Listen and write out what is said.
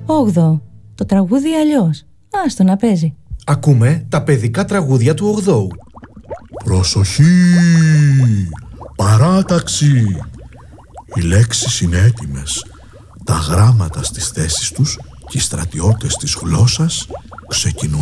8. Το τραγούδι αλλιώς. Άστο να παίζει. Ακούμε τα παιδικά τραγούδια του 8ου. Προσοχή! Παράταξη! Οι λέξεις είναι έτοιμες. Τα γράμματα στις θέσεις τους και οι στρατιώτες της γλώσσας ξεκινούν.